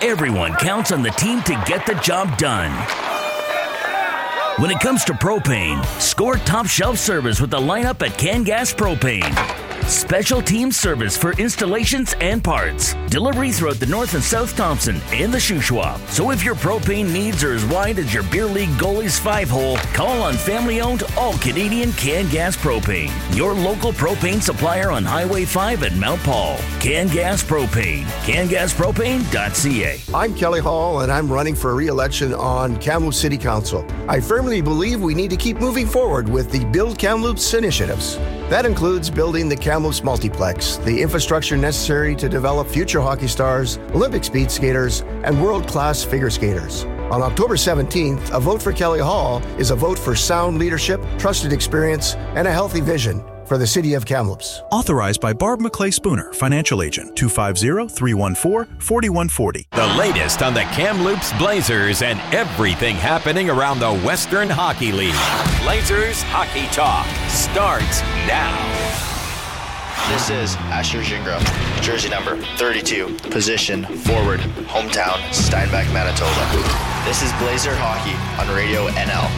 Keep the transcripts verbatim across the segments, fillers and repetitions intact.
everyone counts on the team to get the job done. When it comes to propane, score top shelf service with the lineup at CanGas Propane. Special team service for installations and parts. Delivery throughout the North and South Thompson and the Shuswap. So if your propane needs are as wide as your beer league goalie's five-hole, call on family-owned, all-Canadian CanGas Propane. Your local propane supplier on Highway five at Mount Paul. CanGas Propane. can gas propane dot c a. I'm Kelly Hall, and I'm running for re-election on Kamloops City Council. I firmly believe we need to keep moving forward with the Build Kamloops initiatives. That includes building the Kamloops Multiplex, the infrastructure necessary to develop future hockey stars, Olympic speed skaters, and world-class figure skaters. On October seventeenth, a vote for Kelly Hall is a vote for sound leadership, trusted experience, and a healthy vision for the city of Kamloops. Authorized by Barb McClay Spooner, Financial Agent, two five zero, three one four, four one four zero. The latest on the Kamloops Blazers and everything happening around the Western Hockey League. Blazers Hockey Talk starts now. This is Asher Gingras, jersey number thirty-two, position forward, hometown Steinbach, Manitoba. This is Blazer Hockey on Radio N L.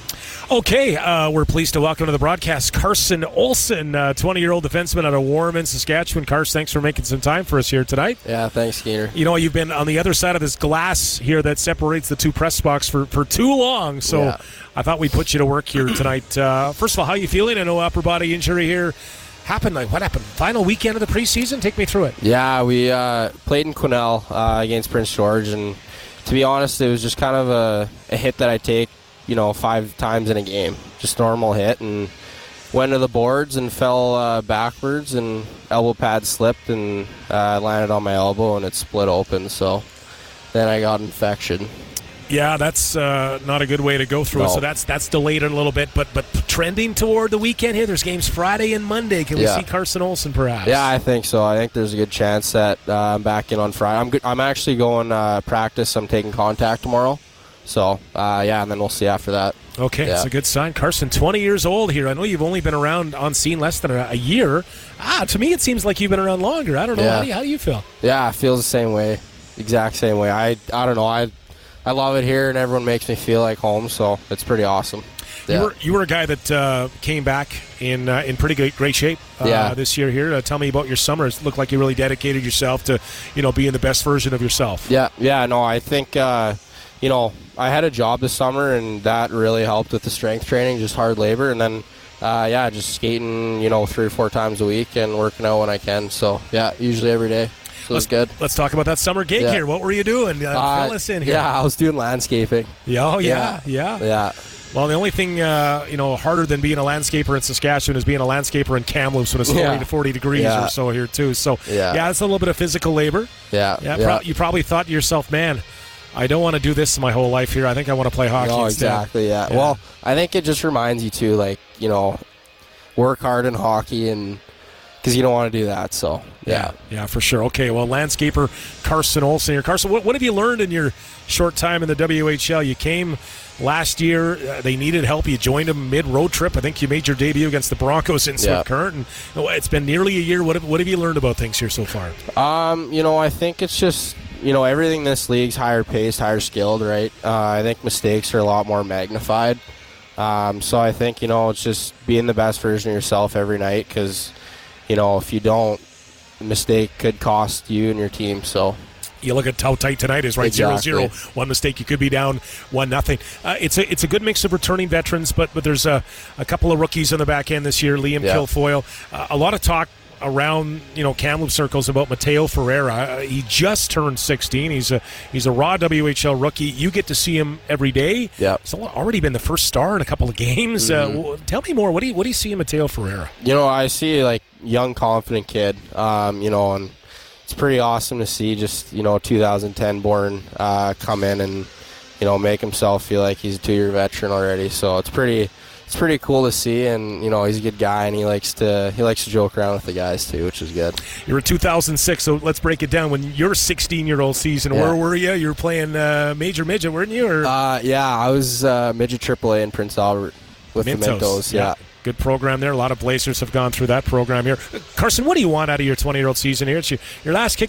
Okay, uh, we're pleased to welcome to the broadcast Carson Olsen, uh, twenty-year-old defenseman out of Warman, Saskatchewan. Carson, thanks for making some time for us here tonight. Yeah, thanks, Skeeter. You know, you've been on the other side of this glass here that separates the two press box for, for too long, so yeah. I thought we'd put you to work here tonight. Uh, first of all, how are you feeling? I know upper body injury here happened. Like, what happened? Final weekend of the preseason? Take me through it. Yeah, we uh, played in Quesnel uh, against Prince George, and to be honest, it was just kind of a, a hit that I take, you know, five times in a game. Just normal hit, and went to the boards and fell uh, backwards, and elbow pad slipped and uh, landed on my elbow, and it split open. So then I got infection. Yeah, that's uh, not a good way to go through no. it. So that's that's delayed it a little bit, but but trending toward the weekend here. There's games Friday and Monday. Can yeah. we see Carson Olsen perhaps? Yeah, I think so. I think there's a good chance that uh, I'm back in on Friday. I'm good. I'm actually going uh, practice. I'm taking contact tomorrow. So, uh, yeah, and then we'll see after that. Okay, yeah. That's a good sign. Carson, twenty years old here. I know you've only been around on scene less than a, a year. Ah, to me it seems like you've been around longer. I don't know. Yeah. How, do you, how do you feel? Yeah, it feels the same way. Exact same way. I I don't know. I I love it here, and everyone makes me feel like home, so it's pretty awesome. Yeah. You were you were a guy that uh, came back in uh, in pretty great, great shape uh, yeah. this year here. Uh, tell me about your summer. It looked like you really dedicated yourself to, you know, being the best version of yourself. Yeah, yeah. No, I think, uh, you know, I had a job this summer, and that really helped with the strength training, just hard labor, and then, uh, yeah, just skating, you know, three or four times a week and working out when I can. So, yeah, usually every day. So let's, it's good. Let's talk about that summer gig yeah. here. What were you doing? Uh, uh, fill us in here. Yeah, I was doing landscaping. Yeah, oh, yeah, yeah. Yeah. yeah. Well, the only thing, uh, you know, harder than being a landscaper in Saskatchewan is being a landscaper in Kamloops when it's forty yeah. to forty degrees yeah. or so here, too. So, yeah, yeah, it's a little bit of physical labor. Yeah. Yeah. yeah. Pro- you probably thought to yourself, man, I don't want to do this my whole life here. I think I want to play hockey no, instead. Exactly, yeah. yeah. Well, I think it just reminds you, too, like, you know, work hard in hockey, and because you don't want to do that, so, yeah. yeah. Yeah, for sure. Okay, well, landscaper Carson Olsen here. Carson, what, what have you learned in your short time in the W H L? You came last year. Uh, they needed help. You joined them mid-road trip. I think you made your debut against the Broncos in Swift yeah. Current. And oh, it's been nearly a year. What have, what have you learned about things here so far? Um, you know, I think it's just, you know, everything in this league's higher paced, higher skilled, right? Uh, I think mistakes are a lot more magnified. Um, so I think, you know, it's just being the best version of yourself every night, because, you know, if you don't, a mistake could cost you and your team. So you look at how tight tonight is, right? Exactly. Zero zero. One mistake, you could be down one nothing. Uh, it's a it's a good mix of returning veterans, but but there's a, a couple of rookies on the back end this year. Liam yeah. Kilfoyle. Uh, a lot of talk around, you know, Kamloops circles about Mateo Ferreira. Uh, he just turned sixteen. He's a he's a raw W H L rookie. You get to see him every day. Yeah, he's already been the first star in a couple of games. Mm-hmm. Uh, tell me more. What do you what do you see in Mateo Ferreira? You know, I see like young, confident kid. Um, you know, and it's pretty awesome to see just, you know, two thousand ten born uh, come in and, you know, make himself feel like he's a two-year veteran already. So it's pretty. It's pretty cool to see, and you know he's a good guy, and he likes to he likes to joke around with the guys too, which is good. You were two thousand six, so let's break it down. When your sixteen-year-old season, yeah. where were you? You were playing uh, major midget, weren't you? Or? Uh, yeah, I was uh, midget triple A in Prince Albert with Mintos. the Mintos. Yeah. yeah, good program there. A lot of Blazers have gone through that program here. Carson, what do you want out of your twenty-year-old season here? It's your, your last kick.